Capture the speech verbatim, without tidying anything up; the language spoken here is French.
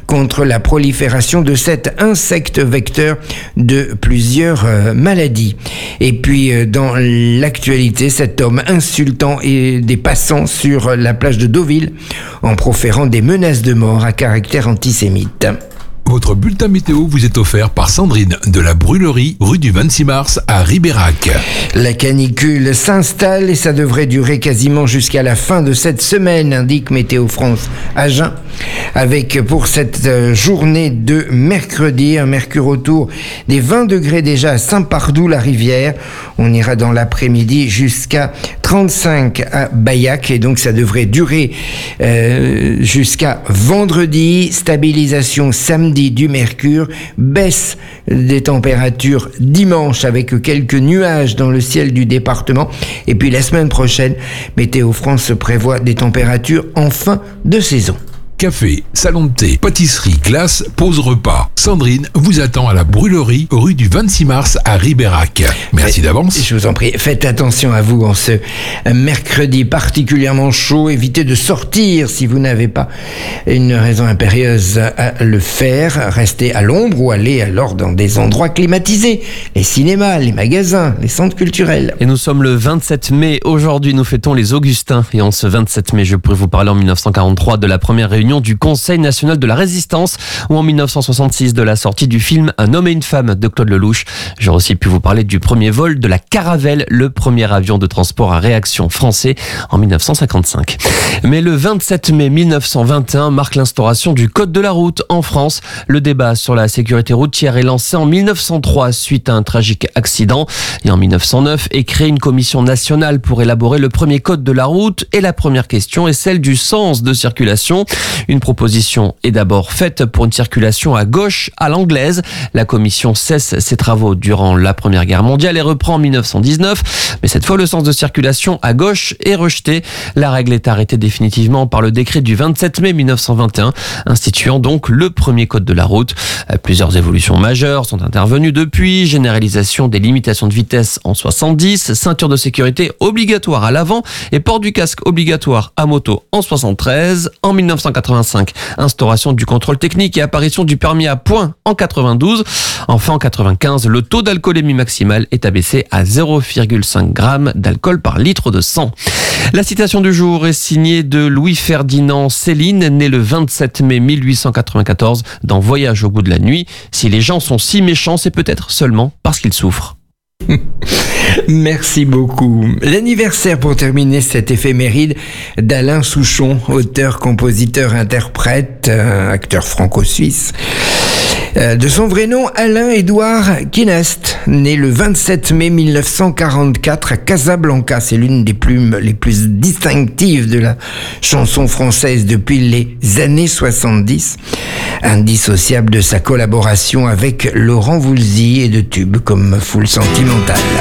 contre la prolifération de cet insecte vecteur de plusieurs euh, maladies. Et puis euh, dans l'actualité, cet homme insultant et des passants sur la plage de Deauville en proférant des menaces de mort à caractère antisémite. Votre bulletin météo vous est offert par Sandrine de la Brûlerie, rue du vingt-six mars à Ribérac. La canicule s'installe et ça devrait durer quasiment jusqu'à la fin de cette semaine, indique Météo France Agen, avec pour cette journée de mercredi un mercure autour des vingt degrés déjà à Saint-Pardoux-la-Rivière. On ira dans l'après-midi jusqu'à trente-cinq à Baillac et donc ça devrait durer euh, jusqu'à vendredi. Stabilisation samedi du mercure, baisse des températures dimanche avec quelques nuages dans le ciel du département. Et puis la semaine prochaine, Météo France prévoit des températures en fin de saison. Café, salon de thé, pâtisserie, glace, pause repas. Sandrine vous attend à la Brûlerie, rue du vingt-six mars à Ribérac. Merci d'avance. Je vous en prie, faites attention à vous en ce mercredi particulièrement chaud. Évitez de sortir si vous n'avez pas une raison impérieuse à le faire. Restez à l'ombre ou allez alors dans des endroits climatisés. Les cinémas, les magasins, les centres culturels. Et nous sommes le vingt-sept mai. Aujourd'hui, nous fêtons les Augustins. Et en ce vingt-sept mai, je pourrais vous parler en mille neuf cent quarante-trois de la première réunion du Conseil national de la résistance ou en mille neuf cent soixante-six de la sortie du film Un homme et une femme de Claude Lelouch. J'aurais aussi pu vous parler du premier vol de la Caravelle, le premier avion de transport à réaction français en mille neuf cent cinquante-cinq. Mais le vingt-sept mai mille neuf cent vingt et un marque l'instauration du Code de la route en France. Le débat sur la sécurité routière est lancé en mille neuf cent trois suite à un tragique accident et en mille neuf cent neuf est créée une commission nationale pour élaborer le premier Code de la route et la première question est celle du sens de circulation. Une proposition est d'abord faite pour une circulation à gauche à l'anglaise. La commission cesse ses travaux durant la Première Guerre mondiale et reprend en mille neuf cent dix-neuf. Mais cette fois, le sens de circulation à gauche est rejeté. La règle est arrêtée définitivement par le décret du vingt-sept mai mille neuf cent vingt et un, instituant donc le premier code de la route. Plusieurs évolutions majeures sont intervenues depuis. Généralisation des limitations de vitesse en soixante-dix, ceinture de sécurité obligatoire à l'avant et port du casque obligatoire à moto en soixante-treize. En mille neuf cent quatre-vingt-cinq, instauration du contrôle technique et apparition du permis à points en quatre-vingt-douze. Enfin, en quatre-vingt-quinze, le taux d'alcoolémie maximale est abaissé à zéro virgule cinq grammes d'alcool par litre de sang. La citation du jour est signée de Louis-Ferdinand Céline, né le vingt-sept mai mille huit cent quatre-vingt-quatorze dans Voyage au bout de la nuit. Si les gens sont si méchants, c'est peut-être seulement parce qu'ils souffrent. Merci beaucoup. L'anniversaire pour terminer cette éphéméride d'Alain Souchon, auteur, compositeur, interprète, euh, acteur franco-suisse. Euh, de son vrai nom, Alain-Édouard Guinest, né le vingt-sept mai mille neuf cent quarante-quatre à Casablanca. C'est l'une des plumes les plus distinctives de la chanson française depuis les années soixante-dix. Indissociable de sa collaboration avec Laurent Voulzy et de tubes comme Foule sentimentale.